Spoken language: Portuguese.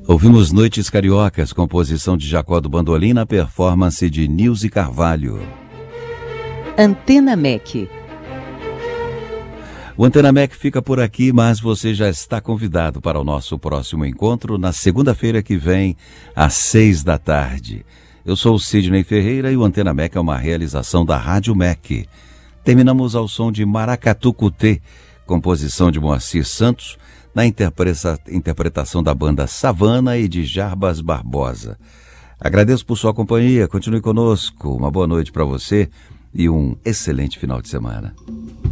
Ouvimos Noites Cariocas, composição de Jacó do Bandolim, na performance de Nilce Carvalho. Antena MEC. O Antena MEC fica por aqui, mas você já está convidado para o nosso próximo encontro na segunda-feira que vem, às 18h. Eu sou o Sidney Ferreira e o Antena MEC é uma realização da Rádio MEC. Terminamos ao som de Maracatucutê, composição de Moacir Santos, na interpretação da banda Savana e de Jarbas Barbosa. Agradeço por sua companhia, continue conosco, uma boa noite para você e um excelente final de semana.